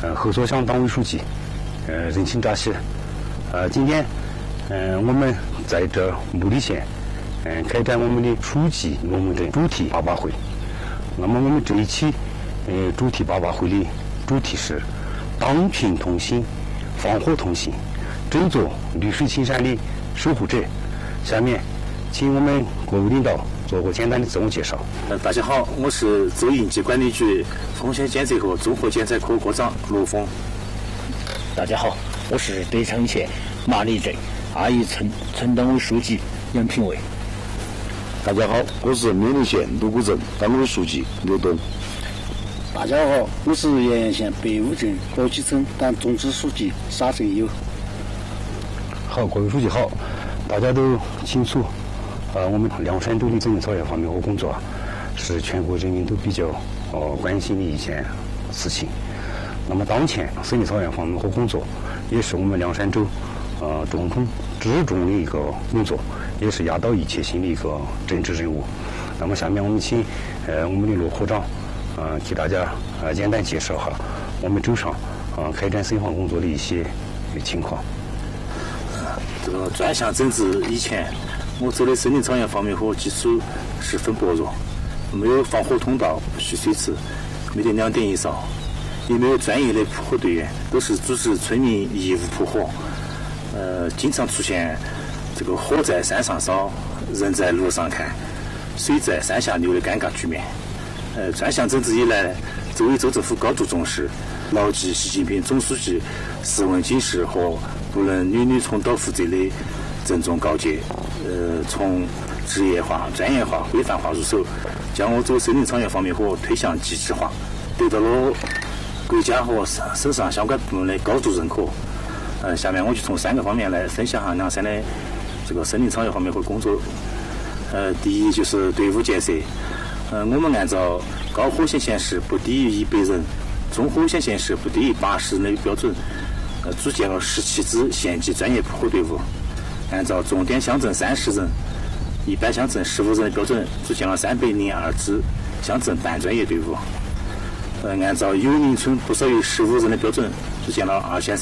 合作乡党委书记，任庆扎西。今天，我们在这木里县，开展我们的书记龙门阵主题88会。那么我们这一期，主题88会的主题是党群同心，防火同心，振作绿水青山的守护者。下面，请我们各位领导做个简单的自我介绍。 大家好，我是州应急管理局风险监测和综合检测科科长罗峰。 大家好，我是德昌县马里镇21村党委书记杨平伟。 大家好，我是冕宁县芦谷镇党委书记刘东。 大家好，我是盐阳县北坞镇高基村党总支书记沙振友。 好，各位书记好，大家都清楚，我们凉山州的森林草原防灭火工作是全国人民都比较关心的一件事情。那么当前森林草原防灭火工作也是我们凉山州重中之重的一个工作，也是压倒一切心的一个政治任务。那么下面我们请我们的罗科长给大家简单介绍下我们州上开展森防工作的一些情况。 这个专项整治以前，我州的森林草原防灭火基础十分薄弱，没有防火通道、蓄水池，没得2点一哨，也没有专业的扑火队员，都是组织村民义务扑火。经常出现这个火在山上烧，人在路上看，水在山下流的尴尬局面。专项整治以来，州委州政府高度重视，牢记习近平总书记10问警示和不能屡屡重蹈覆辙的郑重告诫。从职业化、专业化、规范化入手，将我州森林草原防灭火推向机制化，得到了国家和省上相关部门的高度认可。下面我就从3个方面来分享下凉山的这个森林草原防灭火工作。第一就是队伍建设。我们按照高火险限时不低于100人，中火险限时不低于80人的标准，组建了17支县级专业扑火队伍。按照重点乡镇30人、一般乡镇15人的标准，组建了302支乡镇半专业队伍。按照有邻村不少于15人的标准，组建了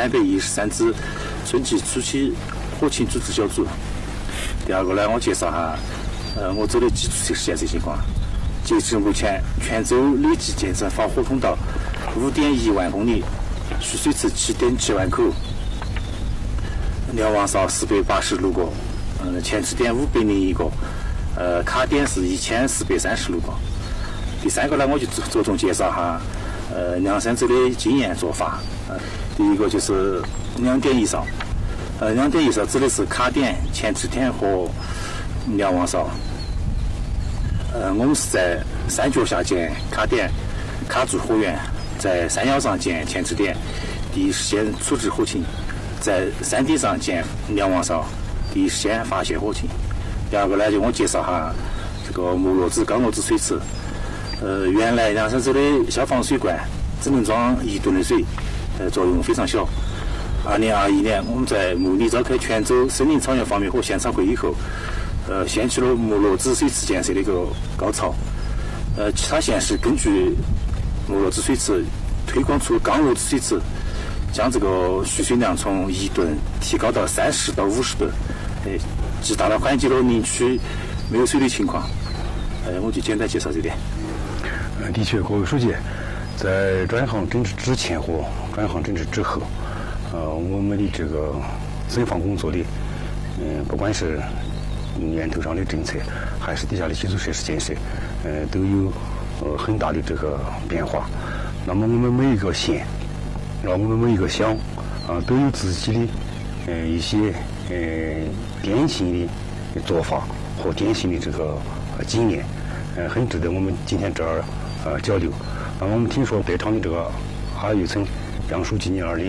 2313支村级初期火情组织小组。第二个呢，我介绍下我州的基础设施建设情况。截至目前，全州累计建成防火通道5.1万公里，蓄水池7.7万口，瞭望哨486个，前置点501个，卡点是1436个。第三个呢，我就着重介绍下凉山州的经验做法。第一个就是2点一哨，2点一哨指的是卡点、前置点和瞭望哨。我们是在山脚下建卡点，卡住火源；在山腰上建前置点，第一时间处置火情；在山顶上建瞭望哨，第一时间发现火情。第二个呢，就我介绍下这个木落子、钢落子水池。原来凉山州的消防水罐只能装1吨的水，作用非常小。2021年，我们在木里召开全州森林草原防灭火现场会议后，掀起了木落子水池建设的一个高潮。其他县市根据木落子水池推广出钢落子水池，将这个蓄水量从1吨提高到30到50吨，极大的缓解了林区没有水的情况。我就简单介绍这点。 的确，各位书记，在专项整治之前和专项整治之后，我们的这个森防工作的，不管是源头上的政策，还是底下的基础设施建设，都有很大的这个变化。那么我们每一个县，我们每一个乡，都有自己的一些典型的做法和典型的这个经验，很值得我们今天这儿交流。我们听说德昌的这个21村杨书记你儿的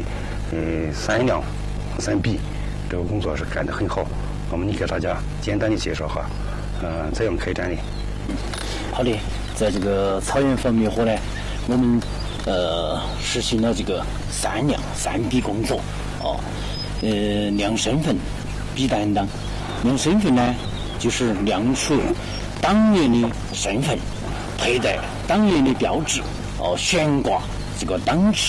3量3比这个工作是干得很好。那么你给大家简单的介绍下，怎样开展的？ 好的，在这个草原防灭火呢，我们实行了这个3量3比工作量身份，比担当。量身份呢，就是亮出党员的身份，佩戴党员的标志，悬挂这个党旗，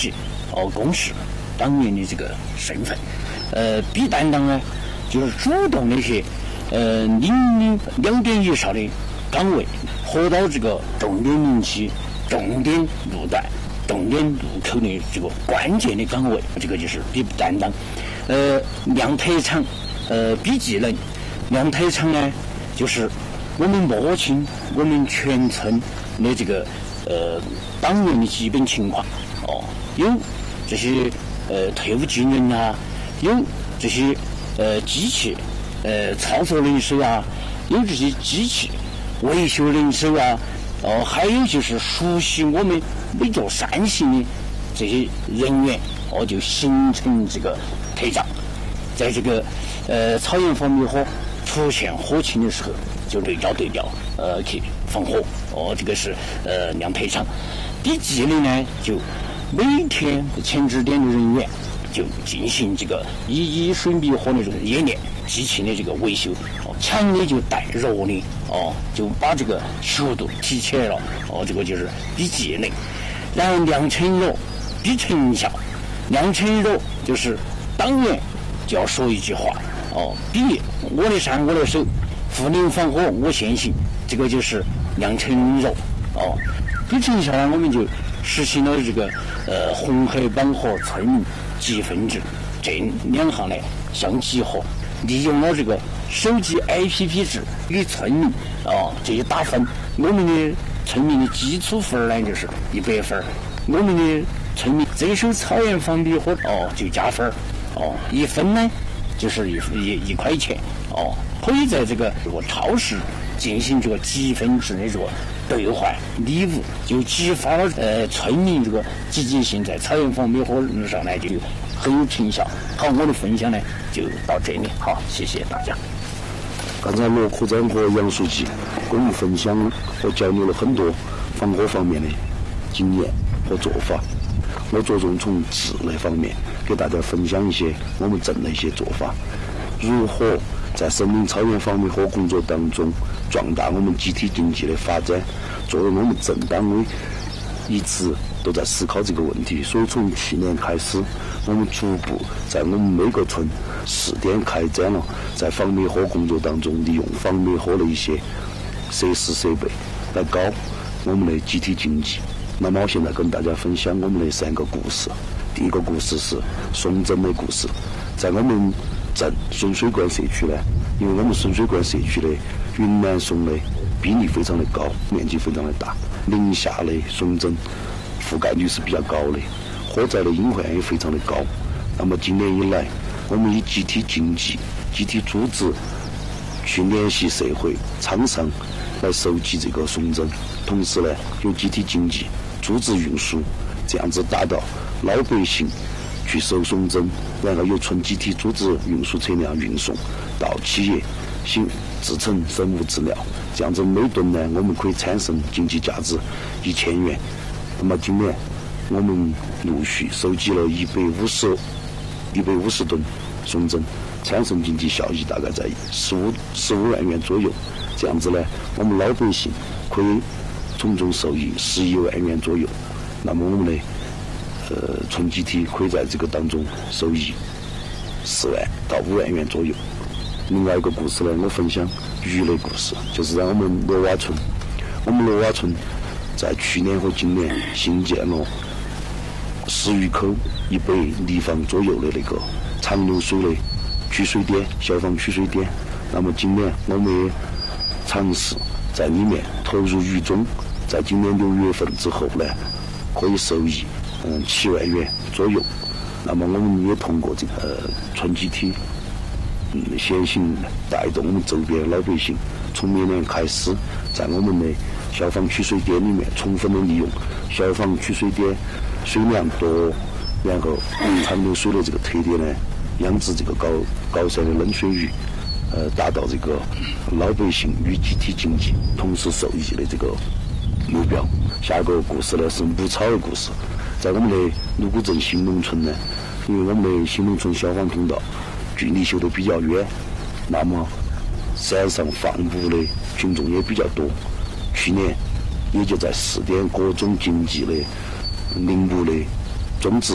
公示党员的这个身份。B 担当呢，就是主动那些领2点以上的岗位，或到这个重点民区、重点路段、重点路口的这个关键的岗位，这个就是 B 担当。亮特长，B 技能。亮特长呢，就是我们摸清我们全村的这个党员的基本情况。有这些退伍军人啊，有这些机器操作人手啊，有这些机器维修人手啊，还有就是熟悉我们每座山形的这些人员，就形成这个特长。在这个草原防灭火出现火情的时候，就对焦去防火。这个是亮特长。第技能呢，就每天前置点的人员就进行这个1水灭火的这个演练，机器的这个维修，强的就带弱的，就把这个速度提起来了，这个就是比技能。然后亮成弱，比成效。亮成弱就是党员就要说一句话，比我的山我的手，护林防火我先行，这个就是亮成弱。比成效呢，我们就实行了这个红黑帮和村民积分制这2项呢相结合，利用了这个手机 APP 制与村民这些打分。我们的村民的基础分呢就是100分，我们的村民这手草原防灭火就加分，1分呢就是1块钱可以在这个超市进行这个积分制的这个兑换礼物，就激发了村民这个积极性，在草原防灭火上呢就很有成效。好，我的分享呢就到这里，好，谢谢大家。 刚才罗科长和杨书记跟我们分享和交流了很多防火方面的经验和做法，我着重从治那方面给大家分享一些我们镇的一些做法，如何在森林草原防灭火工作当中壮大我们集体经济的发展。作为我们镇党委一直都在思考这个问题，所以从去年开始，我们逐步在我们每个村试点开展了在防灭火工作当中利用防灭火的一些设施设备来搞我们的集体经济。那么我现在跟大家分享我们的3个故事。第一个故事是松针的故事。在我们镇顺水关社区呢，因为我们顺水关社区的云南松的比例非常的高，面积非常的大，林下的松针覆盖率是比较高的，火灾的隐患也非常的高。那么今年以来，我们以集体经济、集体组织去联系社会厂商来收集这个松针，同时呢，有集体经济、组织运输，这样子达到老百姓去收松针，然后由村集体组织运输车辆运送到企业制成生物质料，这样子每吨呢我们可以产生经济价值1000元。那么今年我们陆续收集了150吨松针，产生经济效益大概在15万元左右。这样子呢，我们老百姓可以从中受益11万元左右。那么我们的村集体可以在这个当中收益4万到5万元左右。另外一个故事呢，我分享鱼的故事，就是在我们罗瓦村。我们罗瓦村在去年和今年新建了10余口100立方左右的那个长流水的取水点，消防取水点。那么今年我们也尝试在里面投入鱼种，在今年6月份之后呢，可以收益7万元左右。那么我们也通过这个村集体先行带动我们周边老百姓，从明年开始，在我们的消防取水点里面充分的利用消防取水点水量多，然后长流水的这个特点呢，养殖这个高山的冷水鱼，达到这个老百姓与集体经济同时受益的这个目标。下一个故事呢是牧草的故事。在我们的芦谷镇新农村呢，因为我们的新农村消防通道距离修得比较远，那么山上放牧的群众也比较多。去年也就在试点各种经济的林木的种植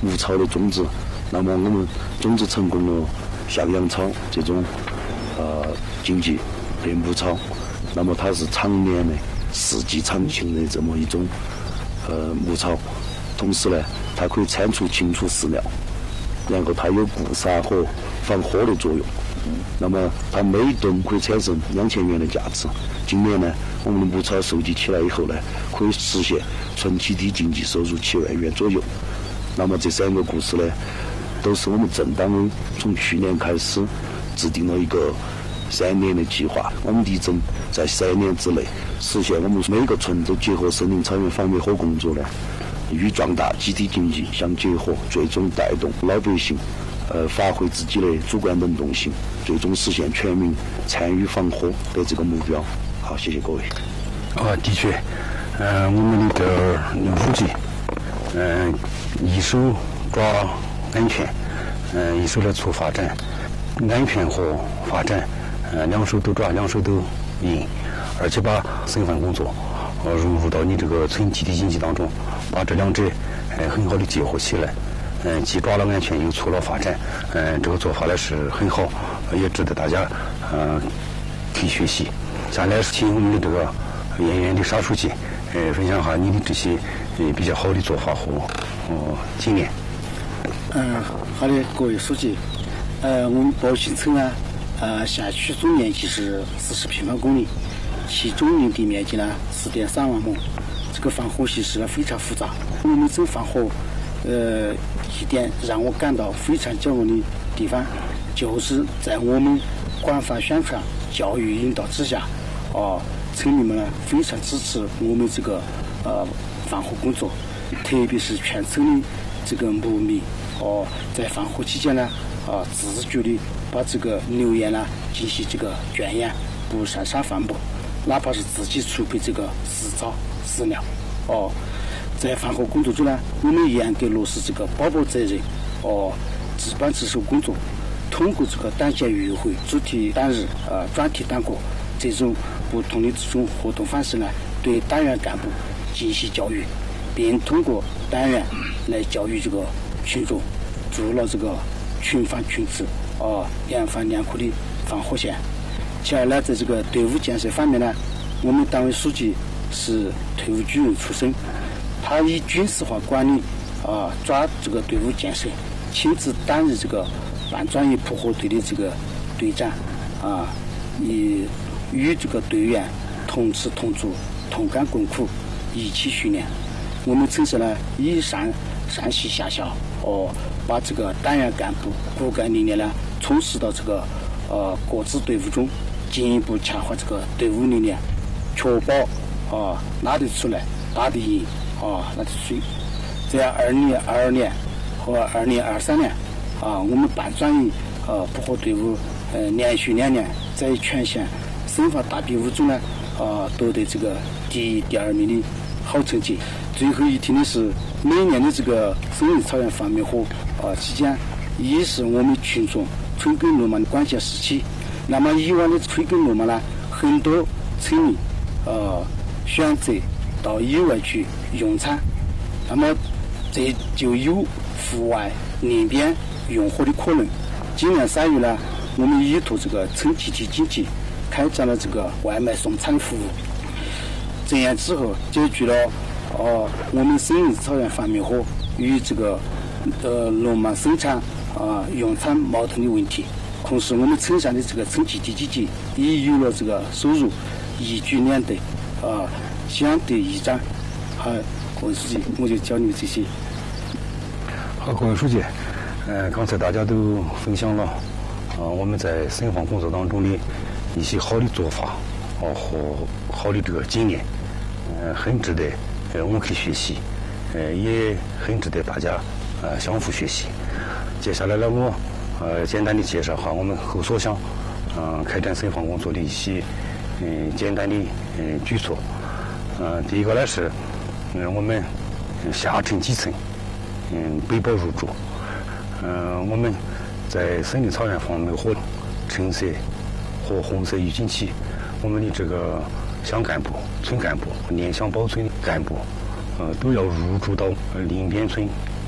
无草的种植。那么我们种植成功了向阳草这种经济变无草，那么它是常年的四季常青的这么一种牧草，同时呢，它可以铲除清除饲料，然后它有固沙和防火的作用。那么它每吨可以产生2000元的价值。今年呢，我们的牧草收集起来以后呢，可以实现纯基地经济收入7万元左右。那么这3个故事呢，都是我们镇党委从去年开始制定了一个3年的计划，我们力争在3年之内实现我们每个村都结合森林草原防灭火工作呢，与壮大集体经济相结合，最终带动老百姓发挥自己的主观能动性，最终实现全民参与防火的这个目标。好，谢谢各位。 的确，我们的五 G， 一手抓安全，一手来促发展，安全和发展，两手都抓，两手都赢，而且把生产工作融入到你这个村集体经济当中，把这两者很好的结合起来。既抓了安全，又促了发展，这个做法呢是很好，也值得大家可以学习。下来是请我们的这个演员的沙书记分享下你的这些比较好的做法和经验。 好的，各位书记，我们宝兴村呢，辖区总面积是40平方公里，其中林地面积呢4.3万亩。这个防火形势呢非常复杂，我们这防火一点让我感到非常骄傲的地方，就是在我们广泛宣传、教育引导之下，村民们呢非常支持我们这个防火工作，特别是全村的这个牧民在防火期间呢自觉的把这个牛羊呢进行这个圈养，不擅杀放牧，哪怕是自己储备这个食草饲料在防火工作中呢，我们严格落实这个保责任值班值守工作，通过这个党建运会、主题党日、专题党课这种不同的这种活动方式呢，对党员干部进行教育，并通过党员来教育这个群众，筑了这个群防群治良防良可的防火线。其二呢，在这个队伍建设方面呢，我们党委书记是退伍军人出身，他以军事化管理抓这个队伍建设，亲自担任这个半专业扑火队的这个队长与这个队员同吃同住、同甘共苦，一起训练。我们城市呢，以上细下效把这个党员干部骨干力量呢充实到这个各支队伍中，进一步强化这个队伍力量，确保拉得出来、打得赢、拉得水。在2022年和2023年我们半专业扑火队伍连续2年在全县生化大比武中呢夺得这个第1、第2名的好成绩。最后一提的是，每年的这个森林草原防灭火期间，也是我们群众春耕落马的关键时期。那么以往的春耕落马呢，很多村民选择到野外去用餐，那么这就有户外林边用火的可能。今年3月呢，我们依托这个村集体经济，开展了这个外卖送餐服务。这样之后，解决了我们森林草原防灭火与这个落马生产用餐矛盾的问题。同时，我们村上的这个村集体经济也有了这个收入，一举两得，相得益彰。好，各位书记，我就教你们这些。 好，各位书记，刚才大家都分享了我们在森防工作当中的一些好的做法和好的这个经验，很值得我们可以学习，也很值得大家相互学习。接下来呢，我简单的介绍下我们后所乡开展森防工作的一些简单的举措。第一个呢是我们下沉基层背包入驻。我们在森林草原防灭火橙色和红色预警期，我们的这个乡干部、村干部、联乡保村干部都要入驻到林边村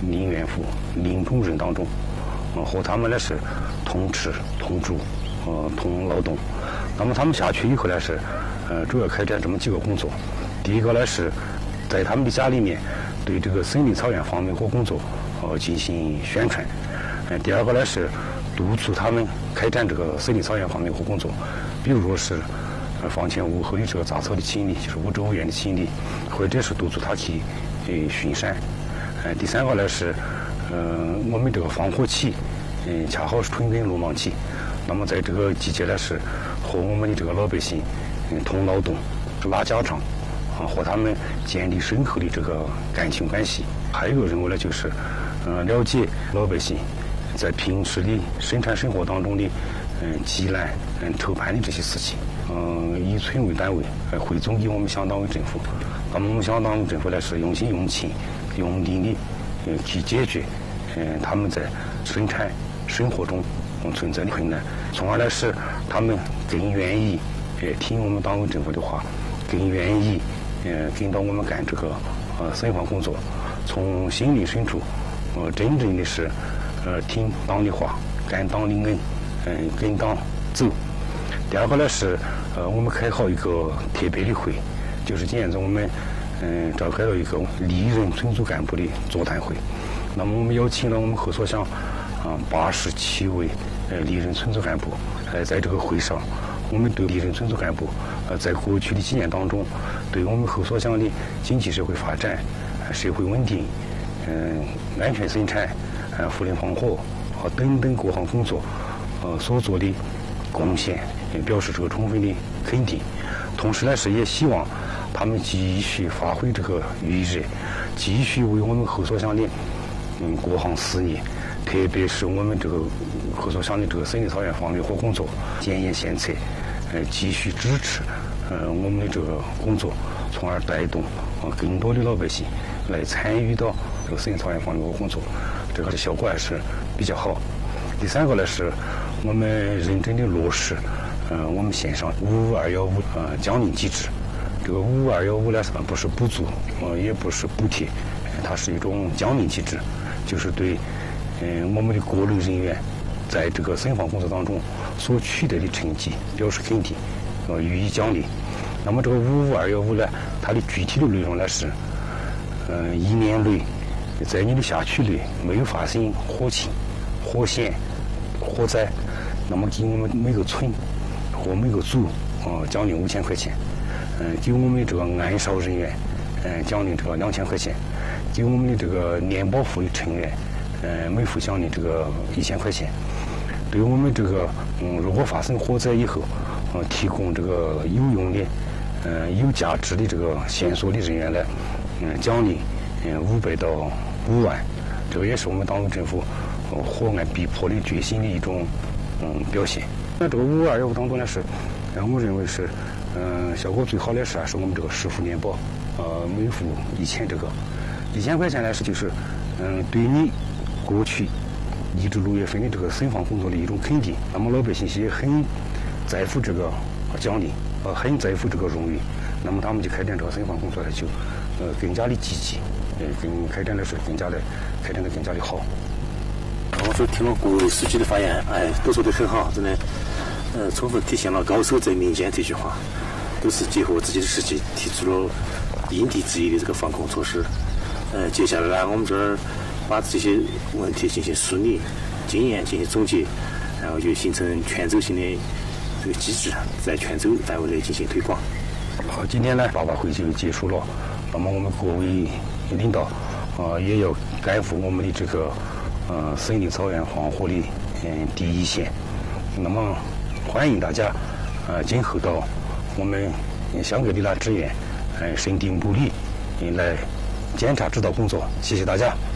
林园户、林中人当中，和他们呢是同吃同住，同劳动。那么他们下去以后呢是，主要开展这么几个工作。第一个呢是在他们的家里面对这个森林草原防灭火工作进行宣传。第二个呢是督促他们开展这个森林草原防灭火工作，比如说是房前屋后的这个杂草的清理，就是屋周围的清理，或者是督促他去巡山。第三个呢是我们这个防火期，恰好是春耕落忙期，那么在这个季节呢是和我们的这个老百姓同劳动、拉家常，和他们建立深厚的这个感情关系。还有一个任务呢就是了解老百姓在平时的生产生活当中的积懒、筹办的这些事情，以村为单位汇总给我们乡党委政府。那么我们乡党委政府呢是用心用情用力的去解决他们在生产生活中存在的困难，从而呢使他们更愿意听我们党委政府的话，更愿意跟到我们干这个森防工作，从心灵深处真正的是听党的话，干党的恩，跟党走。第二个呢是我们开好一个特别的会，就是今年子我们召开了一个历任村组干部的座谈会。那么我们邀请了我们和所乡87位历任村组干部，在这个会上，我们对历任村组干部在过去的几年当中，对我们和所乡的经济社会发展、社会稳定、安全生产、福林防火等等各项工作所做的贡献，表示这个充分的肯定。同时呢，是也希望他们继续发挥这个余热，继续为我们和所乡的各项事业，特别是我们这个和所乡的这个森林草原防灭火工作检验献策，继续支持我们的这个工作，从而带动更多的老百姓来参与到这个森林草原防灭火工作，这个效果还是比较好。第三个呢是我们认真的落实我们县上55215奖励机制。这个55215呢不是补助，也不是补贴，它是一种奖励机制，就是对我们的各类人员在这个森防工作当中所取得的成绩表示肯定，予以奖励。那么这个55215呢，它的具体的内容呢是1年内在你的辖区内没有发生火情、火险、火灾，那么给我们每个村或每个组奖励5000块钱，给我们这个安少人员奖励这个2000块钱，给我们的这个年保户的成员每户奖励这个1000块钱。对我们这个如果发生火灾以后提供这个有用的有价值的这个线索的人员呢，奖励500到5万，这个也是我们党委政府火案必破的决心的一种表现。那这个55215当中呢是，我认为是效果最好的是我们这个10户年保，每户1000，这个1000块钱呢是就是对你过去1至6月份的这个森防工作的一种肯定。那么老百姓也很在乎这个奖励，很在乎这个荣誉，那么他们就开展这个森防工作呢就更加的积极，开展的是更加的好。 我说听了各位书记的发言，都说得很好，真的充分体现了高手在民间这句话，都是结合自己的实际提出了因地制宜的这个防控措施。接下来我们这儿把这些问题进行梳理，经验进行总结，然后就形成全州性的这个机制，在全州范围内进行推广。 好，今天呢8大会就结束了，那么我们各位领导也要赶赴我们的这个森林草原防火的第一线，那么欢迎大家今后到我们乡隔里拉支援，深地努力来检查指导工作。谢谢大家。